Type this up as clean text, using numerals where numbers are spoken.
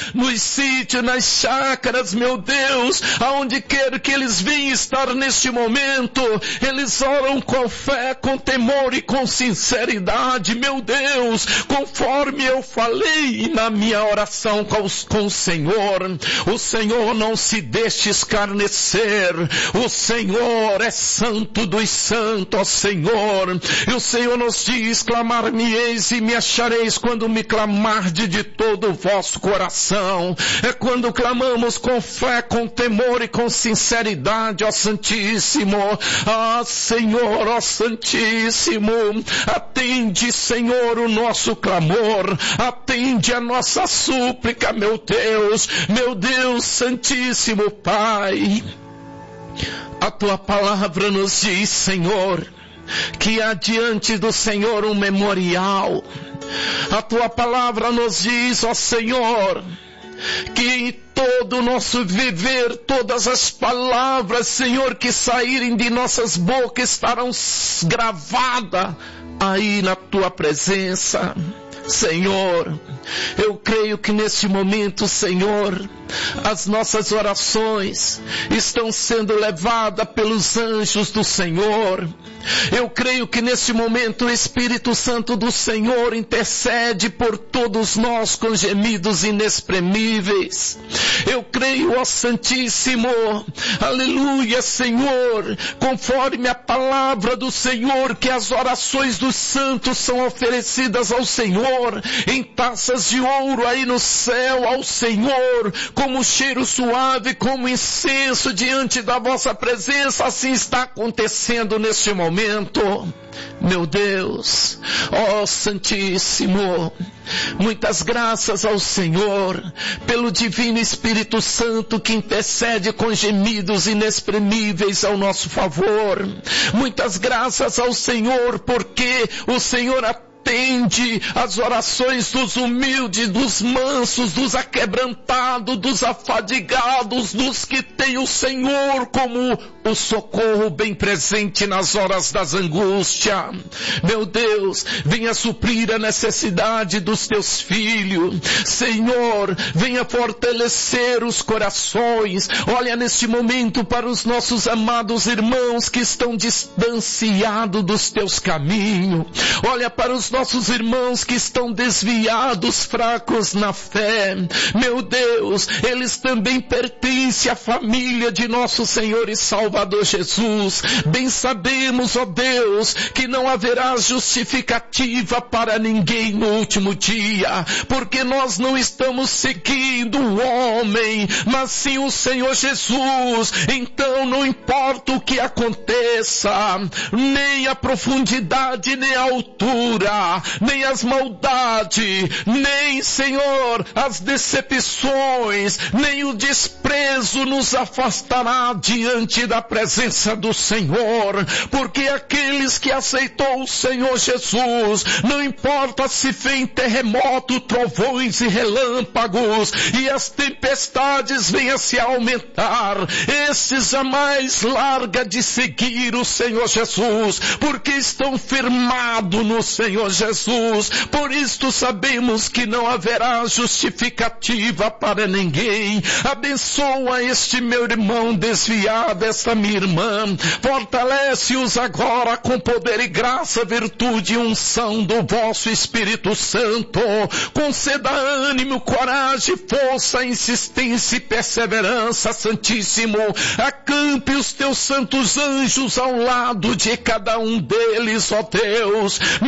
nos sítios, nas chácaras, meu Deus, aonde quer que eles venham estar neste momento, eles oram com fé, com temor e com sinceridade, meu Deus, conforme eu falei na minha oração com o Senhor não se deixa escarnecer, o Senhor é santo dos santos, ó Senhor, e o Senhor nos diz, clamar-me-eis e me achareis quando me clamarde de todo o vosso coração. É quando clamamos com fé, com temor e com sinceridade, ó Santíssimo. Ah, Senhor, ó Santíssimo, atende, Senhor, o nosso clamor, atende a nossa súplica, meu Deus Santíssimo, Pai. A tua palavra nos diz, Senhor, que há diante do Senhor um memorial. A tua palavra nos diz, ó Senhor, que em todo o nosso viver, todas as palavras, Senhor, que saírem de nossas bocas estarão gravadas aí na tua presença. Senhor, eu creio que neste momento, Senhor, as nossas orações estão sendo levadas pelos anjos do Senhor. Eu creio que neste momento o Espírito Santo do Senhor intercede por todos nós com gemidos inexprimíveis. Eu creio, ó Santíssimo, aleluia, Senhor, conforme a palavra do Senhor, que as orações dos santos são oferecidas ao Senhor em taças de ouro aí no céu, ao Senhor, como cheiro suave, como incenso diante da vossa presença. Assim está acontecendo neste momento, meu Deus, ó Santíssimo. Muitas graças ao Senhor pelo Divino Espírito Santo que intercede com gemidos inexprimíveis ao nosso favor. Muitas graças ao Senhor porque o Senhor atende as orações dos humildes, dos mansos, dos aquebrantados, dos afadigados, dos que têm o Senhor como o socorro bem presente nas horas das angústias. Meu Deus, venha suprir a necessidade dos teus filhos. Senhor, venha fortalecer os corações. Olha neste momento para os nossos amados irmãos que estão distanciados dos teus caminhos. Olha para os nossos irmãos que estão desviados, fracos na fé. Meu Deus, eles também pertencem à família de nosso Senhor e Salvador Jesus. Bem sabemos, ó Deus, que não haverá justificativa para ninguém no último dia, porque nós não estamos seguindo o homem, mas sim o Senhor Jesus. Então não importa o que aconteça, nem a profundidade, nem a altura, nem as maldades, nem, Senhor, as decepções, nem o desprezo nos afastará diante da presença do Senhor, porque aqueles que aceitou o Senhor Jesus, não importa se vem terremoto, trovões e relâmpagos, e as tempestades venham se aumentar, esses jamais larga de seguir o Senhor Jesus, porque estão firmados no Senhor Jesus. Por isto sabemos que não haverá justificativa para ninguém. Abençoa este meu irmão desviado, esta minha irmã. Fortalece-os agora com poder e graça, virtude e unção do vosso Espírito Santo. Conceda ânimo, coragem, força, insistência e perseverança, Santíssimo. Acampe os teus santos anjos ao lado de cada um deles, ó Deus.